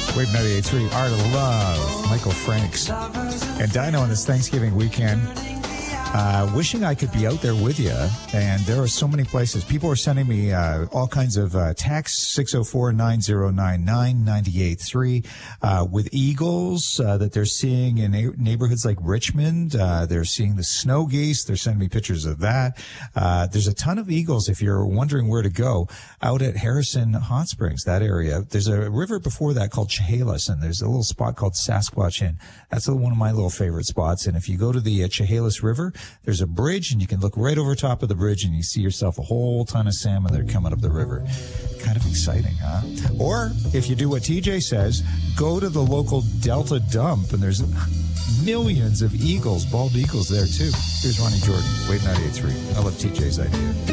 Wave 98.3, Art of Love, Michael Franks. And Dino on this Thanksgiving weekend. Wishing I could be out there with you. And there are so many places. People are sending me all kinds of texts, 604-9099-98.3, with eagles that they're seeing in neighborhoods like Richmond. They're seeing the snow geese. They're sending me pictures of that. There's a ton of eagles, if you're wondering where to go, out at Harrison Hot Springs, that area. There's a river before that called Chehalis, and there's a little spot called Sasquatch Inn. That's one of my little favorite spots. And if you go to the Chehalis River, there's a bridge, and you can look right over top of the bridge, and you see yourself a whole ton of salmon that are coming up the river. Kind of exciting, huh? Or, if you do what TJ says, go to the local Delta dump, and there's millions of eagles, bald eagles there, too. Here's Ronnie Jordan, Wave 98.3. I love TJ's idea.